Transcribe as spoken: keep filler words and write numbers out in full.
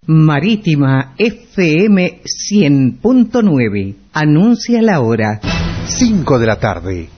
Marítima F M cien punto nueve. Anuncia la hora. cinco de la tarde.